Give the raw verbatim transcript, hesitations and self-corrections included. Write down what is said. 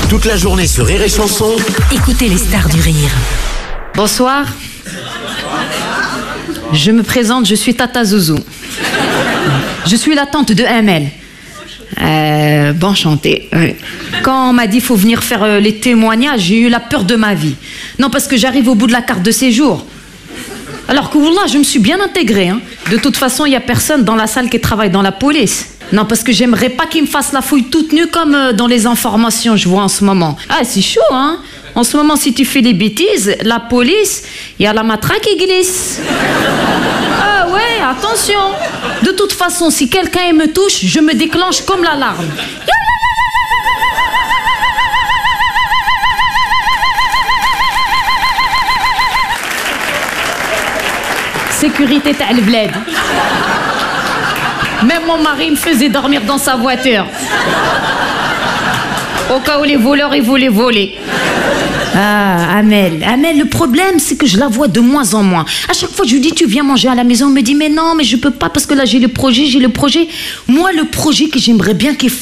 Toute la journée sur Rire et Chanson. Écoutez les stars du rire. Bonsoir. Je me présente, je suis Tata Zouzou. Je suis la tante de M L. Euh, bon chanté. Ouais. Quand on m'a dit qu'il faut venir faire euh, les témoignages, j'ai eu la peur de ma vie. Non, parce que j'arrive au bout de la carte de séjour. Alors que, wallah, je me suis bien intégrée. Hein. De toute façon, il n'y a personne dans la salle qui travaille dans la police. Non, parce que j'aimerais pas qu'ils me fassent la fouille toute nue comme euh, dans les informations je vois en ce moment. Ah, c'est chaud, hein. En ce moment, si tu fais des bêtises, la police, il y a la matraque qui glisse. Ah ouais, attention. De toute façon, si quelqu'un me touche, je me déclenche comme l'alarme. Sécurité تاع البلاد. Même mon mari me faisait dormir dans sa voiture. Au cas où les voleurs, ils voulaient voler. Ah, Amel. Amel, le problème, c'est que je la vois de moins en moins. À chaque fois, je lui dis, tu viens manger à la maison. Elle me dit, mais non, mais je peux pas parce que là, j'ai le projet, j'ai le projet. Moi, le projet que j'aimerais bien qu'il fasse,